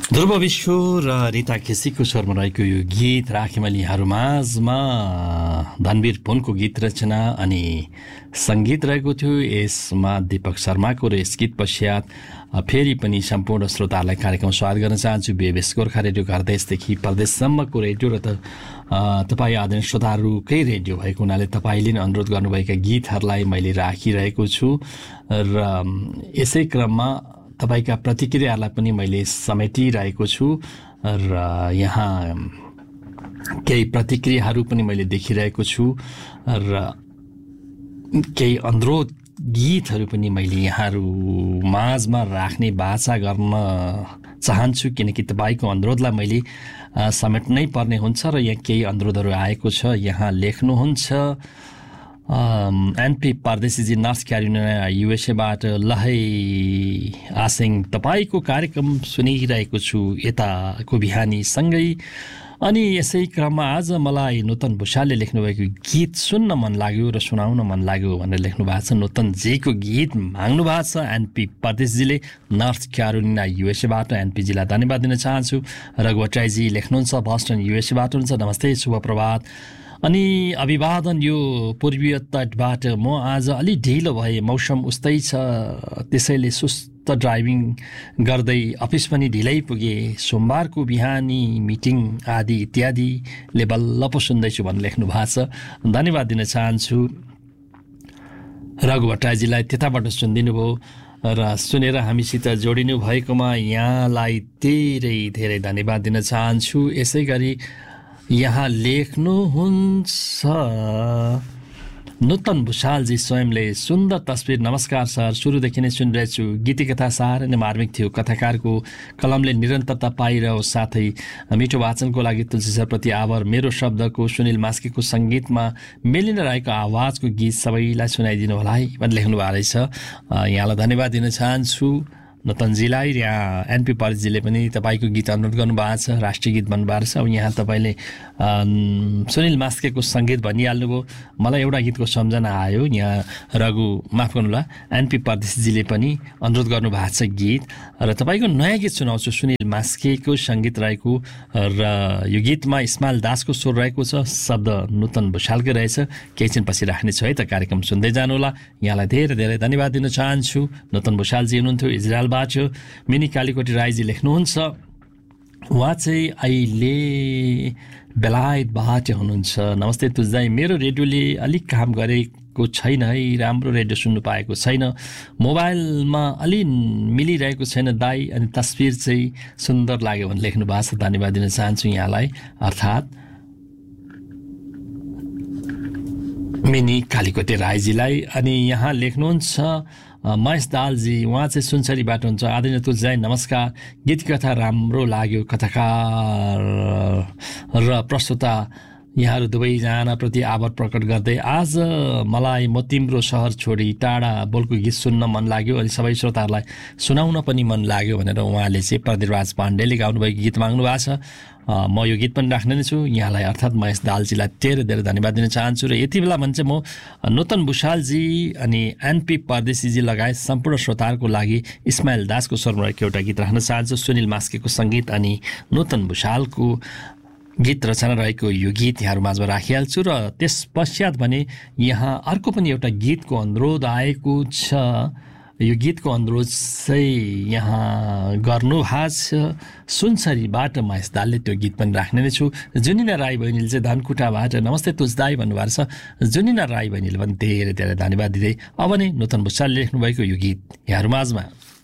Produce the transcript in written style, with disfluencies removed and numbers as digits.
ध्रुव विश्व र रिता केसीको स्वरमा रहेको यो गीत राखेँ मैले यहाँहरू माझमा। धनवीर पुनको गीत रचना अनि सङ्गीत रहेको थियो। यसमा दीपक शर्माको र यस गीत पश्चात फेरि पनि सम्पूर्ण श्रोताहरूलाई कार्यक्रम स्वागत गर्न चाहन्छु। बेबेस गोर्खा रेडियो घरदेशदेखि परदेशसम्मको रेडियो र तपाईँ आदरणीय श्रोताहरूकै रेडियो भएको हुनाले तपाईँले नै अनुरोध गर्नुभएका गीतहरूलाई मैले राखिरहेको छु र यसै क्रममा तपाईका प्रतिक्रियाहरूलाई पनि मैले समेटिरहेको छु र यहाँ केही प्रतिक्रियाहरू पनि मैले देखिरहेको छु र केही अनुरोध गीतहरू पनि मैले यहाँहरू माझमा राख्ने बाचा गर्न चाहन्छु, किनकि तपाईँको अनुरोधलाई मैले समेट्नै पर्ने हुन्छ र यहाँ केही अनुरोधहरू आएको छ। यहाँ लेख्नुहुन्छ एनपी परदेशीजी नर्थ क्यारोलिना युएसएबाट, लहै आसिङ तपाईँको कार्यक्रम सुनिरहेको छु यताको बिहानीसँगै। अनि यसै क्रममा आज मलाई नूतन भुषालले लेख्नुभएको गीत सुन्न मन लाग्यो र सुनाउन मन लाग्यो भनेर लेख्नु भएको छ। नूतनजीको गीत माग्नु भएको छ एनपी परदेशीजीले नर्थ क्यारोलिना युएसएबाट। एनपीजीलाई धन्यवाद दिन चाहन्छु। रघुवटाईजी लेख्नुहुन्छ बस्टन युएसएबाट हुन्छ, नमस्ते शुभ प्रभात। अनि अभिवादन यो पूर्वीय तटबाट म आज अलि ढिलो भए, मौसम उस्तै छ त्यसैले सुस्त ड्राइभिङ गर्दै अफिस पनि ढिलै पुगे। सोमबारको बिहानी मिटिङ आदि इत्यादिले बल्ल पो सुन्दैछु भनेर लेख्नु भएको छ। धन्यवाद दिन चाहन्छु रघुवटाजीलाई, त्यताबाट सुनिदिनु भयो र सुनेर हामीसित जोडिनु भएकोमा यहाँलाई धेरै धेरै धन्यवाद दिन चाहन्छु। यसै गरी यहाँ लेख्नुहुन्छ नूतन भुषालजी स्वयंले, सुन्दर तस्बिर, नमस्कार सर, सुरुदेखि नै सुनिरहेछु। गीतिकथा साह्रै नै मार्मिक थियो, कथाकारको कलमले निरन्तरता पाइरह्यो, साथै मिठो वाचनको लागि तुलसी सरप्रति आभार। मेरो शब्दको सुनिल मास्केको सङ्गीतमा मेलिन रहेको आवाजको गीत सबैलाई सुनाइदिनु होला है भनेर लेख्नु भएको रहेछ। यहाँलाई धन्यवाद दिन चाहन्छु नूतनजीलाई। यहाँ एनपी परदेशीजीले पनि तपाईँको गीत अनुरोध गर्नुभएको छ, राष्ट्रिय गीत भन्नुभएको छ। अब यहाँ तपाईँले सुनिल मास्केको सङ्गीत भनिहाल्नुभयो, मलाई एउटा गीतको सम्झना आयो। यहाँ माफ गर्नुहोला, एनपी परदेशीजीले पनि अनुरोध गर्नुभएको छ गीत र तपाईँको नयाँ गीत सुनाउँछु। सुनिल मास्केको सङ्गीत रहेको र यो गीतमा इस्माइल दासको स्वर रहेको छ, शब्द नूतन भुषालकै रहेछ। केही छिनपछि राख्नेछु है त, कार्यक्रम सुन्दै जानुहोला। यहाँलाई धेरै धेरै धन्यवाद दिन चाहन्छु। नूतन भुषालजी हुनुहुन्थ्यो इजरायलबाट। मिनी कालीकोटी राईजी लेख्नुहुन्छ, उहाँ चाहिँ अहिले बेलायतबाट हुनुहुन्छ। नमस्ते तुझदाई, मेरो रेडियोले अलिक काम गरेको छैन है, राम्रो रेडियो सुन्नु पाएको छैन, मोबाइलमा अलि मिलिरहेको छैन दाई, अनि तस्बिर चाहिँ सुन्दर लाग्यो भने लेख्नु भएको छ। धन्यवाद दिन चाहन्छु यहाँलाई, अर्थात् मिनी कालीकोटे राईजीलाई। अनि यहाँ लेख्नुहुन्छ महेश दालजी, उहाँ चाहिँ सुनसरीबाट हुन्छ। आदरणीय तुलसी नमस्कार, गीतकथा राम्रो लाग्यो, कथाकार र प्रस्तुता यहाँहरू दुवैजनाप्रति आभार प्रकट गर्दै आज मलाई म तिम्रो सहर छोडी टाढा बोलको गीत सुन्न मन लाग्यो अनि सबै श्रोताहरूलाई सुनाउन पनि मन लाग्यो भनेर उहाँले चाहिँ प्रदीपराज पाण्डेले गाउनुभएको गीत माग्नु भएको छ। म यो गीत पनि राख्ने नै छु। यहाँलाई अर्थात् महेश दालजीलाई धेरै धेरै धन्यवाद दिन चाहन्छु। र यति बेला भने चाहिँ म नूतन भुषालजी अनि एनपी परदेशीजी लगायत सम्पूर्ण श्रोताहरूको लागि इस्माइल दासको स्वरमा रहेको एउटा गीत राख्न चाहन्छु। सुनिल मास्केको सङ्गीत अनि नूतन भुषालको गीत रचना रहेको यो गीत यहाँहरू माझमा राखिहाल्छु। र त्यस पश्चात भने यहाँ अर्को पनि एउटा गीतको अनुरोध आएको छ। यो गीतको अनुरोध चाहिँ यहाँ गर्नुभएको छ सुनसरीबाट महेश दालले, त्यो गीत पनि राख्ने नै छु। जुनिना राई बहिनीले चाहिँ धनकुटाबाट नमस्ते तुझदाई भन्नुभएको छ। जुनिना राई बहिनीले पनि धेरै धेरै धन्यवाद दिँदै अब नै नूतन भुषालले लेख्नुभएको यो गीत यहाँहरू माझमा।